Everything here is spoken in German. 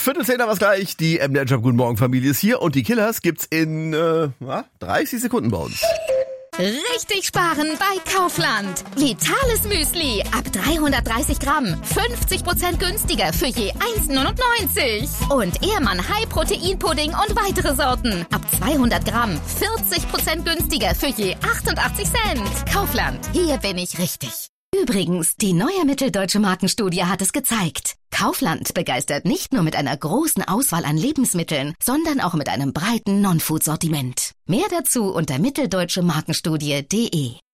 10:15 was gleich. Die MDR Job Guten Morgen Familie ist hier und die Killers gibt's in 30 Sekunden bei uns. Richtig sparen bei Kaufland. Vitales Müsli ab 330 Gramm. 50% günstiger für je 1,99. Und Ehrmann High Protein Pudding und weitere Sorten. Ab 200 Gramm. 40% günstiger für je 88 Cent. Kaufland. Hier bin ich richtig. Übrigens, die neue Mitteldeutsche Markenstudie hat es gezeigt. Kaufland begeistert nicht nur mit einer großen Auswahl an Lebensmitteln, sondern auch mit einem breiten Non-Food-Sortiment. Mehr dazu unter mitteldeutsche Markenstudie.de.